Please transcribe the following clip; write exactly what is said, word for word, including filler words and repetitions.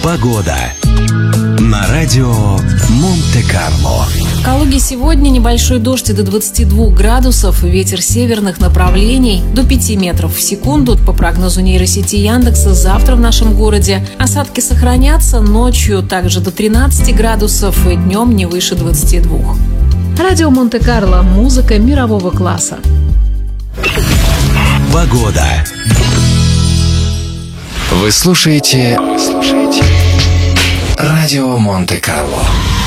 Погода на радио Монте-Карло. В Калуге сегодня небольшой дождь до двадцати двух градусов, ветер северных направлений до пяти метров в секунду. По прогнозу нейросети Яндекса, завтра в нашем городе осадки сохранятся, ночью также до тринадцати градусов и днем не выше двадцати двух. Радио Монте-Карло. Музыка мирового класса. Погода. Вы слушаете, вы слушаете радио Монте-Карло.